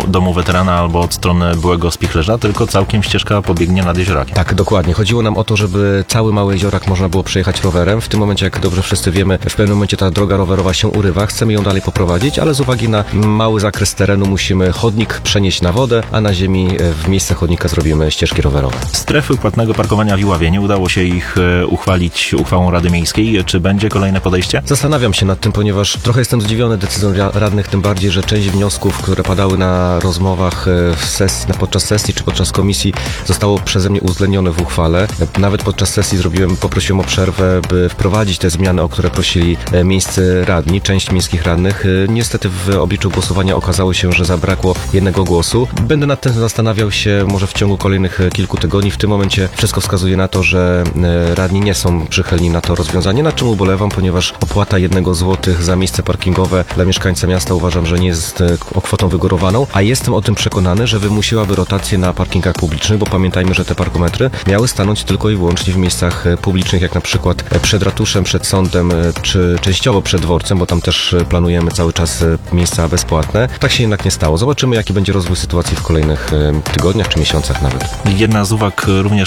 domu weterana albo od strony byłego spichlerza, tylko całkiem ścieżka pobiegnie nad Jeziorakiem. Tak, dokładnie. Chodziło nam o to, żeby cały Mały Jeziorak można było przejechać rowerem. W tym momencie, jak dobrze wszyscy wiemy, w pewnym momencie ta droga rowerowa się urywa. Chcemy ją dalej poprowadzić, ale z uwagi na mały zakres terenu musimy chodnik przenieść na wodę, a na ziemi w miejsce chodnika zrobimy ścieżki rowerowe. Strefy płatnego parkowania w Iławie. Nie udało się ich uchwalić uchwałą Rady Miejskiej. Czy będzie kolejne podejście? Zastanawiam się nad tym, ponieważ trochę jestem zdziwiony decyzją radnych, tym bardziej, że część wniosków, które padały na rozmowach podczas sesji czy podczas komisji, zostało przeze mnie uwzględnione w uchwale. Nawet podczas sesji poprosiłem o przerwę, by wprowadzić te zmiany, o które prosili miejscy radni, część miejskich radnych. Niestety w obliczu głosowania okazało się, że zabrakło jednego głosu. Będę nad tym zastanawiał się może w ciągu kolejnych kilku tygodni. W tym momencie wszystko wskazuje na to, że radni nie są przychylni na to rozwiązanie, nad czym ubolewam, ponieważ opłata 1 zł za miejsce parkingowe dla mieszkańca miasta uważam, że nie jest kwotą wygórowaną, a jestem o tym przekonany, że wymusiłaby rotację na parkingach publicznych, bo pamiętajmy, że te parkometry miały stanąć tylko i wyłącznie w miejscach publicznych, jak na przykład przed ratuszem, przed sądem, czy częściowo przed dworcem, bo tam też planujemy cały czas miejsca bezpłatne. Tak się jednak nie stało. Zobaczymy, jaki będzie rozwój sytuacji w kolejnych tygodniach czy miesiącach nawet. Jedna z uwag również